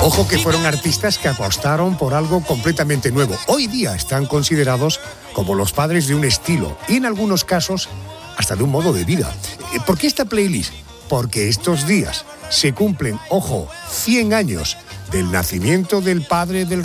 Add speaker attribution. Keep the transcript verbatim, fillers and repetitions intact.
Speaker 1: Ojo que fueron artistas que apostaron por algo completamente nuevo. Hoy día están considerados como los padres de un estilo y en algunos casos hasta de un modo de vida. ¿Por qué esta playlist? Porque estos días se cumplen, ojo, cien años del nacimiento del padre del